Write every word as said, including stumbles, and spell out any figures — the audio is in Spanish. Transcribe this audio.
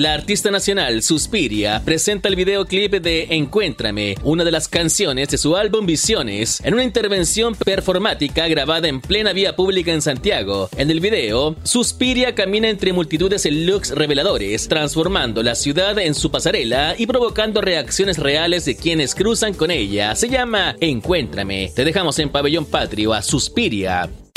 La artista nacional Suspiria presenta el videoclip de Encuéntrame, una de las canciones de su álbum Visiones, en una intervención performática grabada en plena vía pública en Santiago. En el video, Suspiria camina entre multitudes en looks reveladores, transformando la ciudad en su pasarela y provocando reacciones reales de quienes cruzan con ella. Se llama Encuéntrame. Te dejamos en Pabellón Patrio a Suspiria.